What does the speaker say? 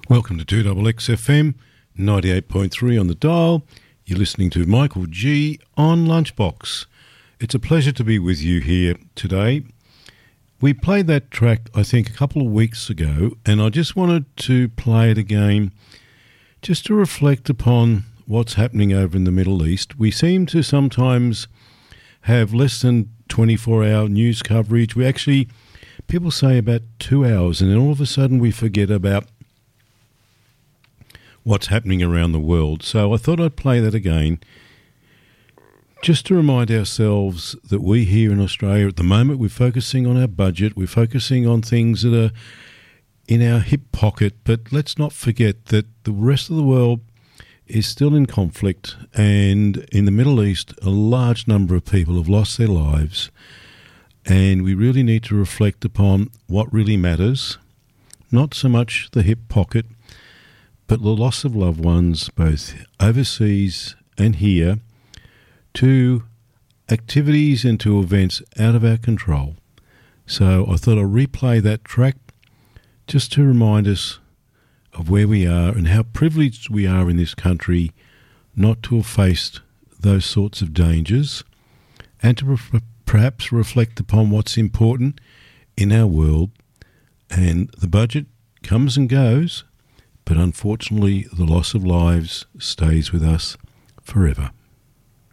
Welcome to 2XXFM 98.3 on the dial. You're listening to Michael G on Lunchbox. It's a pleasure to be with you here today. We played that track, I think, a couple of weeks ago, and I just wanted to play it again just to reflect upon what's happening over in the Middle East. We seem to sometimes have less than 24-hour news coverage. People say about 2 hours, and then all of a sudden we forget about what's happening around the world. So I thought I'd play that again just to remind ourselves that we here in Australia at the moment, we're focusing on our budget, we're focusing on things that are in our hip pocket, but let's not forget that the rest of the world is still in conflict, and in the Middle East a large number of people have lost their lives, and we really need to reflect upon what really matters, not so much the hip pocket, but the loss of loved ones, both overseas and here, to activities and to events out of our control. So I thought I'd replay that track just to remind us of where we are and how privileged we are in this country not to have faced those sorts of dangers, and to perhaps reflect upon what's important in our world. And the budget comes and goes, but unfortunately, the loss of lives stays with us forever.